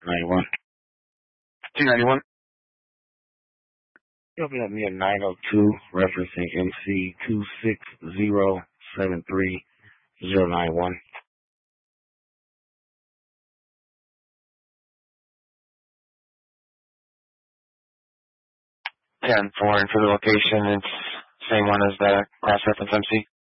91. 291. You'll be at me at 902, referencing MC 26073091. 10-4, and for the location, it's same one as the cross-reference MC.